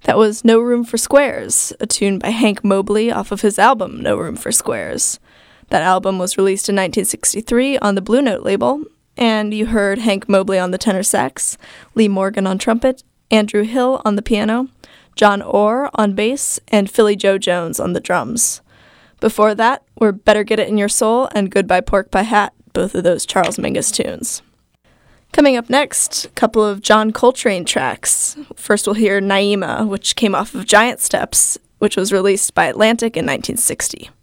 That was No Room for Squares, a tune by Hank Mobley off of his album No Room for Squares. That album was released in 1963 on the Blue Note label, and you heard Hank Mobley on the tenor sax, Lee Morgan on trumpet, Andrew Hill on the piano, John Orr on bass, and Philly Joe Jones on the drums. Before that were Better Get It in Your Soul and Goodbye Pork Pie Hat, both of those Charles Mingus tunes. Coming up next, a couple of John Coltrane tracks. First we'll hear Naima, which came off of Giant Steps, which was released by Atlantic in 1960.